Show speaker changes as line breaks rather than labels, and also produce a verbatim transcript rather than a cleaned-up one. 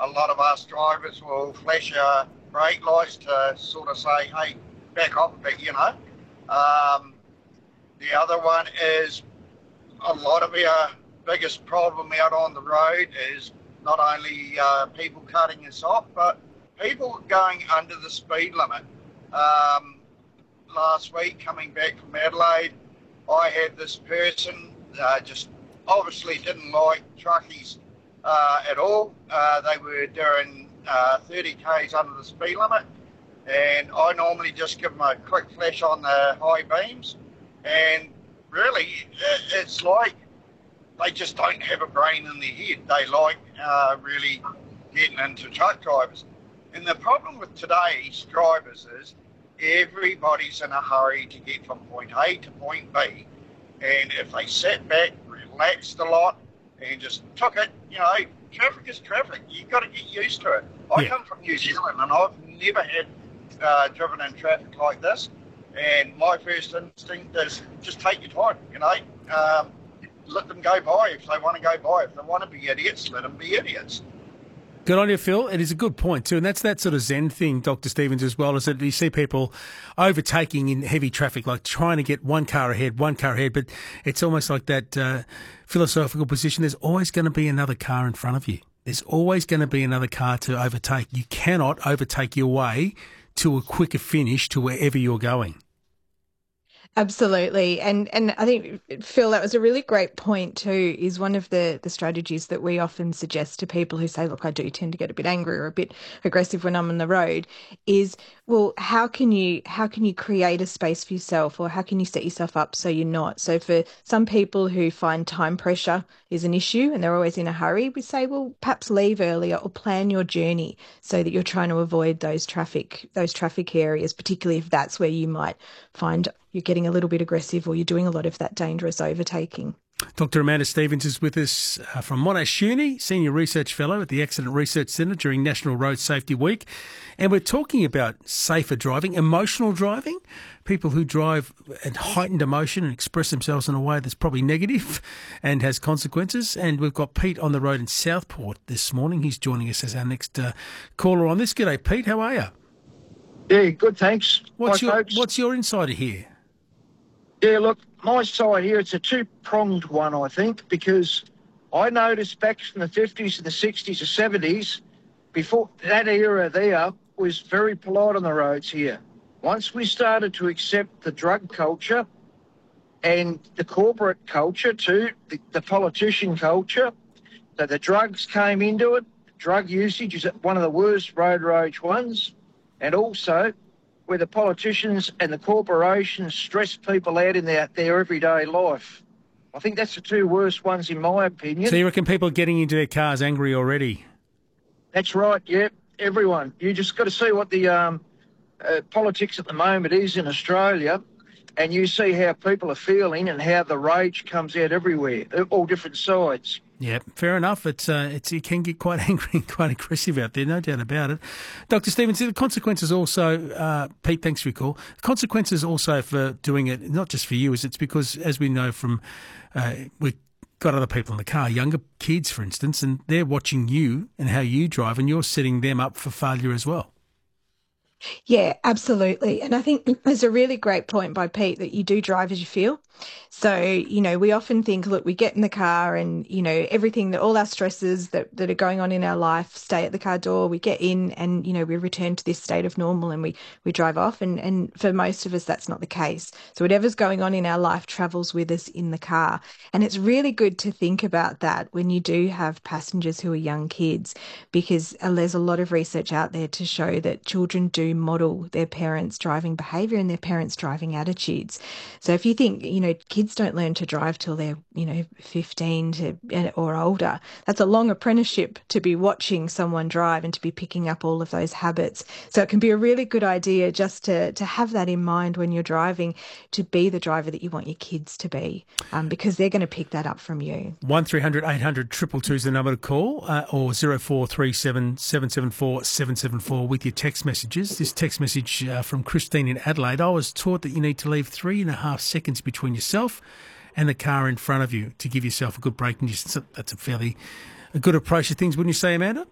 a lot of us drivers will flash our brake lights to sort of say, hey, back off a bit, you know. Um, the other one is a lot of our biggest problem out on the road is not only uh, people cutting us off, but people going under the speed limit. Um, last week, coming back from Adelaide, I had this person uh, just obviously didn't like truckies uh, at all. Uh, they were doing uh, thirty kays under the speed limit, and I normally just give them a quick flash on the high beams, and really it's like they just don't have a brain in their head. They like uh, really getting into truck drivers. And the problem with today's drivers is everybody's in a hurry to get from point A to point B. And if they sat back, relaxed a lot, and just took it, you know, traffic is traffic. You've got to get used to it. I
yeah.
come from New Zealand, and I've never had uh, driven in traffic like this. And my first instinct is just take your time, you know. Um, let them go by if they want to go by. If they want to be idiots, let them be idiots.
Good on you, Phil. It is a good point too, and that's that sort of Zen thing, Doctor Stevens, as well, is that you see people overtaking in heavy traffic, like trying to get one car ahead, one car ahead, but it's almost like that uh, philosophical position. There's always going to be another car in front of you. There's always going to be another car to overtake. You cannot overtake your way to a quicker finish to wherever you're going.
Absolutely. And and I think, Phil, that was a really great point too, is one of the, the strategies that we often suggest to people who say, look, I do tend to get a bit angry or a bit aggressive when I'm on the road, is, well, how can you how can you create a space for yourself, or how can you set yourself up so you're not? So for some people who find time pressure is an issue and they're always in a hurry, we say, well, perhaps leave earlier or plan your journey so that you're trying to avoid those traffic those traffic areas, particularly if that's where you might find you're getting a little bit aggressive or you're doing a lot of that dangerous overtaking.
Doctor Amanda Stevens is with us uh, from Monash Uni, Senior Research Fellow at the Accident Research Centre during National Road Safety Week. And we're talking about safer driving, emotional driving, people who drive at heightened emotion and express themselves in a way that's probably negative and has consequences. And we've got Pete on the road in Southport this morning. He's joining us as our next uh, caller on this. G'day, Pete. How are you?
Yeah, good, thanks.
What's
Hi,
your
folks.
What's your insider here?
Yeah, look, my side here, it's a two-pronged one, I think, because I noticed back in the fifties and the sixties and seventies, before that era there was very polite on the roads here. Once we started to accept the drug culture and the corporate culture too, the, the politician culture, so the drugs came into it. Drug usage is one of the worst road rage ones, and also where the politicians and the corporations stress people out in their, their everyday life. I think that's the two worst ones in my opinion.
So you reckon people are getting into their cars angry already?
That's right, yeah, everyone. You just got to see what the um, uh, politics at the moment is in Australia, and you see how people are feeling and how the rage comes out everywhere, all different sides.
Yeah, fair enough. It's uh, it's it can get quite angry and quite aggressive out there, no doubt about it. Doctor Stevens, the consequences also, uh, Pete, thanks for your call. The consequences also for doing it, not just for you, is it's because, as we know from, uh, we've got other people in the car, younger kids, for instance, and they're watching you and how you drive, and you're setting them up for failure as well.
Yeah, absolutely. And I think there's a really great point by Pete that you do drive as you feel. So, you know, we often think, look, we get in the car and, you know, everything that all our stresses that, that are going on in our life stay at the car door. We get in and, you know, we return to this state of normal and we, we drive off. And, and for most of us, that's not the case. So whatever's going on in our life travels with us in the car. And it's really good to think about that when you do have passengers who are young kids, because there's a lot of research out there to show that children do model their parents' driving behaviour and their parents' driving attitudes. So if you think, you know, kids don't learn to drive till they're, you know, fifteen to or older, that's a long apprenticeship to be watching someone drive and to be picking up all of those habits. So it can be a really good idea just to, to have that in mind when you're driving, to be the driver that you want your kids to be, um, because they're going to pick that up from you.
one three hundred eight hundred two two two is the number to call, uh, or zero four three seven seven seven four seven seven four with your text messages. This text message uh, from Christine in Adelaide: I was taught that you need to leave three and a half seconds between yourself and the car in front of you to give yourself a good braking distance. That's a fairly a good approach to things, wouldn't you say, Amanda?